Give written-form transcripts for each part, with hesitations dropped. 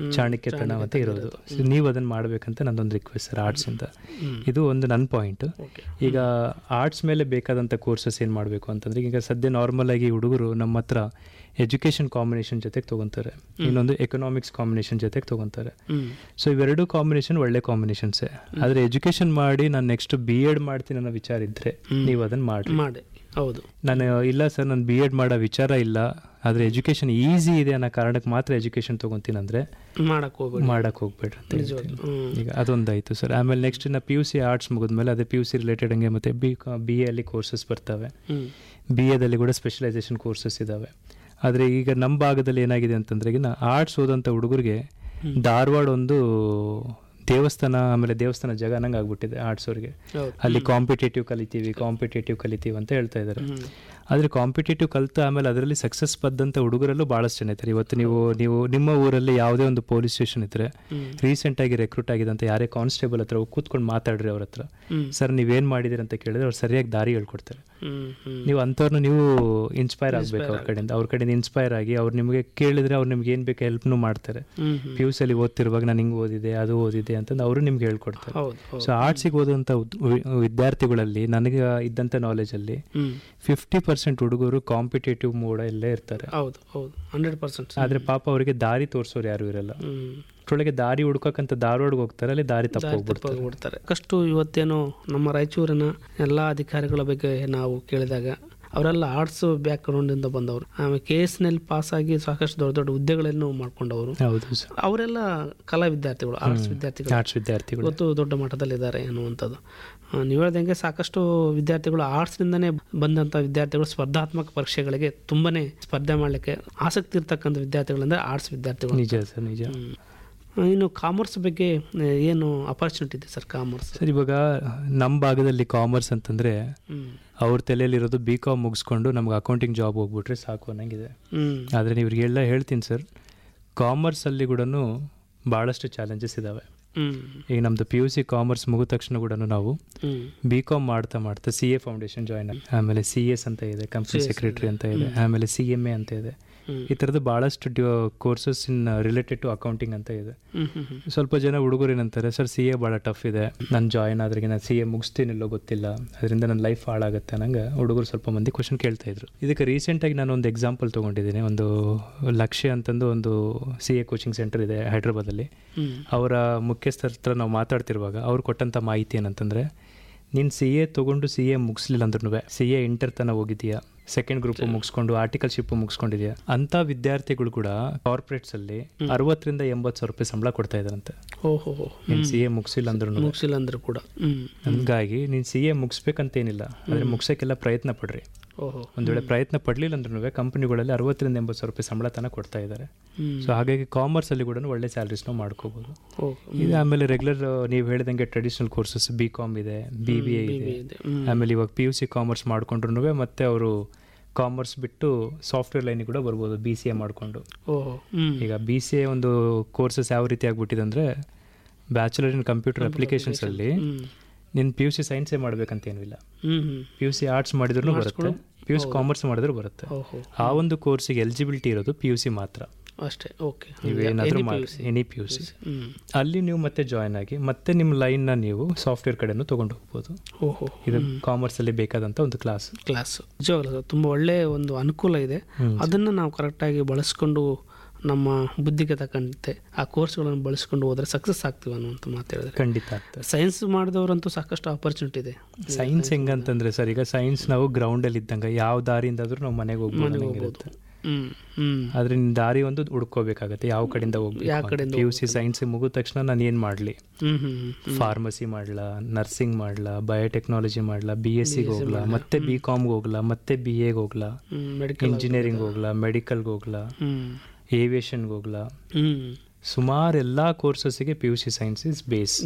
ಚಾಣಕ್ಯತನ ಅಂತ ಇರೋದು. ನೀವು ಅದನ್ನು ಮಾಡಬೇಕಂತ ನನ್ನೊಂದು ರಿಕ್ವೆಸ್ಟ್ ಸರ್ ಆರ್ಟ್ಸಿಂದ. ಇದು ಒಂದು ನನ್ನ ಪಾಯಿಂಟು. ಈಗ ಆರ್ಟ್ಸ್ ಮೇಲೆ ಬೇಕಾದಂಥ ಕೋರ್ಸಸ್ ಏನು ಮಾಡಬೇಕು ಅಂತಂದರೆ, ಈಗ ಸದ್ಯ ನಾರ್ಮಲ್ ಆಗಿ ಹುಡುಗರು ನಮ್ಮ ಹತ್ರ ಎಜುಕೇಷನ್ ಕಾಂಬಿನೇಷನ್ ಜೊತೆಗೆ ತೊಗೊತಾರೆ, ಇನ್ನೊಂದು ಎಕನಾಮಿಕ್ಸ್ ಕಾಂಬಿನೇಷನ್ ಜೊತೆಗೆ ತೊಗೊತಾರೆ. ಸೊ ಇವೆರಡು ಕಾಂಬಿನೇಷನ್ ಒಳ್ಳೆ ಕಾಂಬಿನೇಷನ್ಸೇ. ಆದರೆ ಎಜುಕೇಷನ್ ಮಾಡಿ ನಾನು ನೆಕ್ಸ್ಟ್ BEd ಮಾಡ್ತೀನಿ ಅನ್ನೋ ವಿಚಾರ ಇದ್ದರೆ ನೀವು ಅದನ್ನು ಮಾಡಿ. ಹೌದು, ನಾನು ಇಲ್ಲ ಸರ್ ನಾನು BEd ಮಾಡೋ ವಿಚಾರ ಇಲ್ಲ, ಆದರೆ ಎಜುಕೇಷನ್ ಈಸಿ ಇದೆ ಅನ್ನೋ ಕಾರಣಕ್ಕೆ ಮಾತ್ರ ಎಜುಕೇಷನ್ ತೊಗೊತೀನಿ ಅಂದರೆ ಮಾಡಕ್ಕೆ ಹೋಗ್ಬೇಡ್ರಿ ಅಂತ ಹೇಳ್ತೀನಿ. ಈಗ ಅದೊಂದಾಯಿತು ಸರ್. ಆಮೇಲೆ ನೆಕ್ಸ್ಟ್ ಇನ್ನು PUC ಆರ್ಟ್ಸ್ ಮುಗಿದ್ಮೇಲೆ ಅದೇ PUC ರಿಲೇಟೆಡ್ ಹಂಗೆ ಮತ್ತು BA ಅಲ್ಲಿ ಕೋರ್ಸಸ್ ಬರ್ತವೆ. BAದಲ್ಲಿ ಕೂಡ ಸ್ಪೆಷಲೈಸೇಷನ್ ಕೋರ್ಸಸ್ ಇದ್ದಾವೆ. ಆದರೆ ಈಗ ನಮ್ಮ ಭಾಗದಲ್ಲಿ ಏನಾಗಿದೆ ಅಂತಂದರೆ, ಈಗ ಆರ್ಟ್ಸ್ ಓದೋಂಥ ಹುಡುಗರಿಗೆ ಧಾರವಾಡ ಒಂದು ದೇವಸ್ಥಾನ, ಆಮೇಲೆ ದೇವಸ್ಥಾನ ಜಾಗ ಅನ್ನಂಗೆ ಆಗ್ಬಿಟ್ಟಿದೆ ಆರ್ಟ್ಸ್ ಅವ್ರಿಗೆ. ಅಲ್ಲಿ ಕಾಂಪಿಟೇಟಿವ್ ಕಲಿತೀವಿ ಅಂತ ಹೇಳ್ತಾ ಇದ್ದಾರೆ. ಆದರೆ ಕಾಂಪಿಟೇಟಿವ್ ಕಲಿತು ಆಮೇಲೆ ಅದರಲ್ಲಿ ಸಕ್ಸಸ್ ಬಂದಂಥ ಹುಡುಗರಲ್ಲೂ ಭಾಳಷ್ಟು ಜನ ಇದ್ದಾರೆ. ಇವತ್ತು ನೀವು ನಿಮ್ಮ ಊರಲ್ಲಿ ಯಾವುದೇ ಒಂದು ಪೊಲೀಸ್ ಸ್ಟೇಷನ್ ಇದ್ದರೆ, ರೀಸೆಂಟಾಗಿ ರೆಕ್ರೂಟ್ ಆಗಿದೆ ಅಂತ ಯಾರೇ ಕಾನ್ಸ್ಟೇಬಲ್ ಹತ್ರ ಕೂತ್ಕೊಂಡು ಮಾತಾಡ್ರಿ ಅವ್ರ ಹತ್ರ, ಸರ್ ನೀವೇನು ಮಾಡಿದಿರಿ ಅಂತ ಕೇಳಿದ್ರೆ ಅವ್ರು ಸರಿಯಾಗಿ ದಾರಿ ಹೇಳ್ಕೊಡ್ತಾರೆ. ನೀವು ಅಂಥವ್ರನ್ನ ನೀವು ಇನ್ಸ್ಪೈರ್ ಆಗಬೇಕು ಅವ್ರ ಕಡೆಯಿಂದ ಇನ್ಸ್ಪೈರ್ ಆಗಿ ಅವ್ರು ನಿಮಗೆ ಕೇಳಿದ್ರೆ ಅವ್ರು ನಿಮ್ಗೆ ಏನು ಬೇಕು ಹೆಲ್ಪ್ನೂ ಮಾಡ್ತಾರೆ. PUC ಅಲ್ಲಿ ಓದ್ತಿರುವಾಗ ನಾನು ಹಿಂಗೆ ಓದಿದೆ ಅದು ಓದಿದೆ ಅಂತಂದು ಅವರು ನಿಮ್ಗೆ ಹೇಳ್ಕೊಡ್ತಾರೆ. ಸೊ ಆರ್ಟ್ಸಿಗೆ ಓದುವಂಥ ವಿದ್ಯಾರ್ಥಿಗಳಲ್ಲಿ ನನಗೆ ಇದ್ದಂಥ ನಾಲೆಜಲ್ಲಿ 50% ಹುಡುಗರು ಕಾಂಪಿಟೇಟಿವ್ ಮೋಡ ಎಲ್ಲೇ ಇರ್ತಾರೆ. 100%. ಆದರೆ ಪಾಪ ಅವರಿಗೆ ದಾರಿ ತೋರಿಸೋರು ಯಾರು ಇರಲ್ಲ. ಅಷ್ಟರೊಳಗೆ ದಾರಿ ಹುಡ್ಕಕ್ಕಂತ ಧಾರವಾಡಗೆ ಹೋಗ್ತಾರೆ, ಅಲ್ಲಿ ದಾರಿ ತಪ್ಪೋಗ್ಬಿಡ್ತಾರೆ. ಅಷ್ಟು ಇವತ್ತೇನು ನಮ್ಮ ರಾಯಚೂರಿನ ಎಲ್ಲ ಅಧಿಕಾರಿಗಳ ಬಗ್ಗೆ ನಾವು ಕೇಳಿದಾಗ ಅವರೆಲ್ಲ ಆರ್ಟ್ಸ್ ಬ್ಯಾಕ್ಗ್ರೌಂಡಿಂದ ಬಂದವರು, ಆಮೇಲೆ KSನಲ್ಲಿ ಪಾಸ್ ಆಗಿ ಸಾಕಷ್ಟು ದೊಡ್ಡ ದೊಡ್ಡ ಹುದ್ದೆಗಳನ್ನು ಮಾಡ್ಕೊಂಡವರು. ಅವರೆಲ್ಲ ಕಲಾ ವಿದ್ಯಾರ್ಥಿಗಳು, ಆರ್ಟ್ಸ್ ವಿದ್ಯಾರ್ಥಿಗಳು ಇವತ್ತು ದೊಡ್ಡ ಮಟ್ಟದಲ್ಲಿದ್ದಾರೆ ಅನ್ನುವಂಥದ್ದು. ನೀವು ಹೇಳ್ದಂಗೆ ಸಾಕಷ್ಟು ವಿದ್ಯಾರ್ಥಿಗಳು ಆರ್ಟ್ಸ್ನಿಂದನೇ ಬಂದಂಥ ವಿದ್ಯಾರ್ಥಿಗಳು ಸ್ಪರ್ಧಾತ್ಮಕ ಪರೀಕ್ಷೆಗಳಿಗೆ ತುಂಬಾನೇ ಸ್ಪರ್ಧೆ ಮಾಡಲಿಕ್ಕೆ ಆಸಕ್ತಿ ಇರ್ತಕ್ಕಂಥ ವಿದ್ಯಾರ್ಥಿಗಳಂದ್ರೆ ಆರ್ಟ್ಸ್ ವಿದ್ಯಾರ್ಥಿಗಳು. ನಿಜ ಸರ್, ನಿಜ. ಇನ್ನು ಕಾಮರ್ಸ್ ಬಗ್ಗೆ ಏನು ಅಪರ್ಚುನಿಟಿ ಇದೆ ಸರ್? ಕಾಮರ್ಸ್ ಸರ್, ಇವಾಗ ನಮ್ಮ ಭಾಗದಲ್ಲಿ ಕಾಮರ್ಸ್ ಅಂತಂದರೆ ಅವ್ರ ತಲೆಯಲ್ಲಿರೋದು BCom ಮುಗಿಸ್ಕೊಂಡು ನಮ್ಗೆ ಅಕೌಂಟಿಂಗ್ ಜಾಬ್ ಹೋಗ್ಬಿಟ್ರೆ ಸಾಕು ಅನ್ನಂಗಿದೆ. ಆದರೆ ಇವ್ರಿಗೆಲ್ಲ ಹೇಳ್ತೀನಿ ಸರ್, ಕಾಮರ್ಸಲ್ಲಿ ಕೂಡ ಭಾಳಷ್ಟು ಚಾಲೆಂಜಸ್ ಇದ್ದಾವೆ. ಈಗ ನಮ್ಮದು PUC ಕಾಮರ್ಸ್ ಮುಗಿದ ತಕ್ಷಣ ಕೂಡ ನಾವು BCom ಮಾಡ್ತಾ CA ಫೌಂಡೇಶನ್ ಜಾಯ್ನ್ ಆಗಿ, ಆಮೇಲೆ CS ಅಂತ ಇದೆ, ಕಂಪ್ನಿ ಸೆಕ್ರೆಟರಿ ಅಂತ ಇದೆ, ಆಮೇಲೆ CMA ಅಂತ ಇದೆ. ಈ ಥರದ್ದು ಭಾಳಷ್ಟು courses in related to accounting ಅಂತ ಇದೆ. ಸ್ವಲ್ಪ ಜನ ಹುಡುಗರು ಏನಂತಾರೆ, ಸರ್ CA ಭಾಳ ಟಫ್ ಇದೆ, ನಾನು ಜಾಯ್ನ್ ಆದ್ರಿಗೆ ನಾನು CA ಮುಗಿಸ್ತೀನಿಲ್ಲೋ ಗೊತ್ತಿಲ್ಲ, ಅದರಿಂದ ನನ್ನ ಲೈಫ್ ಹಾಳಾಗುತ್ತೆ ನಂಗೆ ಹುಡುಗರು ಸ್ವಲ್ಪ ಮಂದಿ ಕ್ವಶನ್ ಕೇಳ್ತಾ ಇದ್ರು. ಇದಕ್ಕೆ ರೀಸೆಂಟಾಗಿ ನಾನು ಒಂದು ಎಕ್ಸಾಂಪಲ್ ತೊಗೊಂಡಿದ್ದೀನಿ. ಒಂದು ಲಕ್ಷ್ಯ ಅಂತಂದು ಒಂದು CA ಕೋಚಿಂಗ್ ಸೆಂಟರ್ ಇದೆ ಹೈದ್ರಾಬಾದಲ್ಲಿ. ಅವರ ಮುಖ್ಯಸ್ಥರ ಹತ್ರ ನಾವು ಮಾತಾಡ್ತಿರುವಾಗ ಅವ್ರು ಕೊಟ್ಟಂಥ ಮಾಹಿತಿ ಏನಂತಂದರೆ, ನೀನು CA ತೊಗೊಂಡು CA ಮುಗಿಸ್ಲಿಲ್ಲ ಅಂದ್ರೂ CA ಇಂಟರ್ ತನಕ ಹೋಗಿದೆಯಾ, ಸೆಕೆಂಡ್ ಗ್ರೂಪ್ ಮುಗಿಸ್ಕೊಂಡು ಆರ್ಟಿಕಲ್ಶಿಪ್ ಮುಗಿಸ್ಕೊಂಡಿದ್ಯಾ ಅಂತ ವಿದ್ಯಾರ್ಥಿಗಳು ಕೂಡ ಕಾರ್ಪೊರೇಟ್ಸ್ ಅಲ್ಲಿ 60,000 to 80,000 ರೂಪಾಯಿ ಸಂಬಳ ಕೊಡ್ತಾ ಇದ್ದಾರಂತೆ. CA ಮುಗಿಸಿಲ್ಲ ಅಂದ್ರೂ ಕೂಡ. ಹಂಗಾಗಿ ನೀನು CA ಮುಗಿಸ್ಬೇಕಂತೇನಿಲ್ಲ, ಆದರೆ ಮುಗಿಸೋಕ್ಕೆಲ್ಲ ಪ್ರಯತ್ನ ಪಡ್ರಿ. ಒಂದು ವೇಳೆ ಪ್ರಯತ್ನ ಪಡಲಿಲ್ಲ ಅಂದ್ರೂ ಕಂಪನಿಗಳಲ್ಲಿ 60,000 to 80,000 ರೂಪಾಯಿ ಸಂಬಳ ತನಕ ಕೊಡ್ತಾ ಇದ್ದಾರೆ. ಸೊ ಹಾಗಾಗಿ ಕಾಮರ್ಸಲ್ಲಿ ಕೂಡ ಒಳ್ಳೆ ಸ್ಯಾಲ್ರೀಸ್ ನಾವು ಮಾಡ್ಕೋಬೋದು. ಇದು ಆಮೇಲೆ ರೆಗ್ಯುಲರ್ ನೀವು ಹೇಳಿದಂಗೆ ಟ್ರೆಡಿಷನಲ್ ಕೋರ್ಸಸ್ BCom ಇದೆ, BBA ಇದೆ, ಆಮೇಲೆ ಇವಾಗ PUC ಕಾಮರ್ಸ್ ಮಾಡ್ಕೊಂಡ್ರು ಮತ್ತೆ ಅವರು ಕಾಮರ್ಸ್ ಬಿಟ್ಟು ಸಾಫ್ಟ್ವೇರ್ ಲೈನಿಗೆ ಕೂಡ ಬರ್ಬೋದು BCA ಮಾಡಿಕೊಂಡು. ಈಗ BCA ಒಂದು ಕೋರ್ಸಸ್ ಯಾವ ರೀತಿ ಆಗ್ಬಿಟ್ಟಿದೆ ಅಂದರೆ, ಬ್ಯಾಚುಲರ್ ಇನ್ ಕಂಪ್ಯೂಟರ್ ಅಪ್ಲಿಕೇಶನ್ಸಲ್ಲಿ ನೀನು PUC ಸೈನ್ಸೇ ಮಾಡ್ಬೇಕಂತೇನಿಲ್ಲ, PUC ಆರ್ಟ್ಸ್ ಮಾಡಿದ್ರು ಬರುತ್ತೆ, PUC ಕಾಮರ್ಸ್ ಮಾಡಿದ್ರು ಬರುತ್ತೆ. ಆ ಒಂದು ಕೋರ್ಸಿಗೆ ಎಲಿಜಿಬಿಲಿಟಿ ಇರೋದು PUC ಮಾತ್ರ ಅಷ್ಟೇ. ಓಕೆ, ನೀವೇನಾದರೂ ಮಾಡಿ ಎನಿ PUC ಅಲ್ಲಿ ನೀವು ಮತ್ತೆ ಜಾಯ್ನ್ ಆಗಿ ಮತ್ತೆ ನಿಮ್ಮ ಲೈನ್ನ ನೀವು ಸಾಫ್ಟ್ವೇರ್ ಕಡೆನೂ ತೊಗೊಂಡು ಹೋಗ್ಬೋದು. ಇದು ಕಾಮರ್ಸಲ್ಲಿ ಬೇಕಾದಂಥ ಒಂದು ಕ್ಲಾಸ್. ನಿಜವಾಗ್ಲೂ ತುಂಬ ಒಳ್ಳೆಯ ಒಂದು ಅನುಕೂಲ ಇದೆ. ಅದನ್ನು ನಾವು ಕರೆಕ್ಟಾಗಿ ಬಳಸ್ಕೊಂಡು ನಮ್ಮ ಬುದ್ಧಿಗೆ ತಕ್ಕಂತೆ ಆ ಕೋರ್ಸ್ಗಳನ್ನು ಬಳಸ್ಕೊಂಡು ಹೋದರೆ ಸಕ್ಸಸ್ ಆಗ್ತೀವಿ ಅನ್ನುವಂಥ ಮಾತು ಹೇಳಿದ್ರೆ ಖಂಡಿತ ಆಗ್ತದೆ. ಸೈನ್ಸ್ ಮಾಡಿದವರಂತೂ ಸಾಕಷ್ಟು ಆಪರ್ಚುನಿಟಿ ಇದೆ. ಸೈನ್ಸ್ ಹೆಂಗಂತಂದರೆ ಸರ್, ಈಗ ಸೈನ್ಸ್ ನಾವು ಗ್ರೌಂಡಲ್ಲಿ ಇದ್ದಂಗೆ ಯಾವ ದಾರಿಯಿಂದಾದ್ರೂ ನಾವು ಮನೆಗೆ ಹೋಗ್ಬೋದು. ಆದರೆ ನಿನ್ನ ದಾರಿ ಒಂದು ಹುಡ್ಕೋಬೇಕಾಗತ್ತೆ, ಯಾವ ಕಡೆಯಿಂದ ಹೋಗ್ಬೇಕು. PUC ಸೈನ್ಸ್ ಮುಗಿದ ತಕ್ಷಣ ನಾನು ಏನು ಮಾಡಲಿ, ಫಾರ್ಮಸಿ ಮಾಡಲಾ, ನರ್ಸಿಂಗ್ ಮಾಡಲಾ, ಬಯೋಟೆಕ್ನಾಲಜಿ ಮಾಡಲಾ, BScಗೆ ಹೋಗ್ಲಾ, ಮತ್ತೆ BComಗೆ ಹೋಗ್ಲಾ, ಮತ್ತೆ BAಗೆ ಹೋಗ್ಲಾ, ಇಂಜಿನಿಯರಿಂಗ್ ಹೋಗ್ಲಾ, ಮೆಡಿಕಲ್ಗೆ ಹೋಗ್ಲಾ, ಏವಿಯೇಷನ್ಗೆ ಹೋಗ್ಲಾ, ಸುಮಾರು ಎಲ್ಲ ಕೋರ್ಸಸ್ಸಿಗೆ PUC ಸೈನ್ಸ್ ಇಸ್ ಬೇಸ್.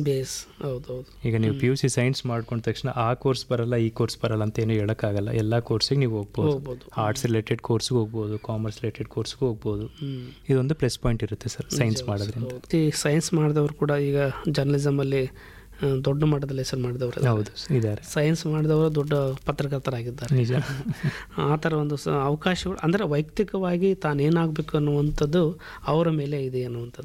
ಈಗ ನೀವು PUC ಸೈನ್ಸ್ ಮಾಡ್ಕೊಂಡ ತಕ್ಷಣ ಆ ಕೋರ್ಸ್ ಬರಲ್ಲ ಈ ಕೋರ್ಸ್ ಬರಲ್ಲ ಅಂತ ಏನು ಹೇಳೋಕ್ಕಾಗಲ್ಲ. ಎಲ್ಲ ಕೋರ್ಸಿಗೆ ನೀವು ಹೋಗ್ಬೋದು. ಆರ್ಟ್ಸ್ ರಿಲೇಟೆಡ್ ಕೋರ್ಸ್ಗೆ ಹೋಗ್ಬೋದು, ಕಾಮರ್ಸ್ ರಿಲೇಟೆಡ್ ಕೋರ್ಸ್ಗೆ ಹೋಗ್ಬೋದು. ಇದೊಂದು ಪ್ಲಸ್ ಪಾಯಿಂಟ್ ಇರುತ್ತೆ ಸರ್ ಸೈನ್ಸ್ ಮಾಡೋದ್ರಿಂದ. ಸೈನ್ಸ್ ಮಾಡಿದವರು ಕೂಡ ಈಗ ಜರ್ನಲಿಸಮಲ್ಲಿ ದೊಡ್ಡ ಮಟ್ಟದಲ್ಲಿ ಹೆಸರು ಮಾಡಿದವರು ಹೌದು ಇದ್ದಾರೆ. ಸೈನ್ಸ್ ಮಾಡಿದವರು ದೊಡ್ಡ ಪತ್ರಕರ್ತರಾಗಿದ್ದಾರೆ. ನಿಜ. ಆ ಥರ ಒಂದು ಅವಕಾಶಗಳು ಅಂದರೆ ವೈಯಕ್ತಿಕವಾಗಿ ತಾನೇನಾಗಬೇಕು ಅನ್ನುವಂಥದ್ದು ಅವರ ಮೇಲೆ ಇದೆ ಅನ್ನುವಂಥದ್ದು.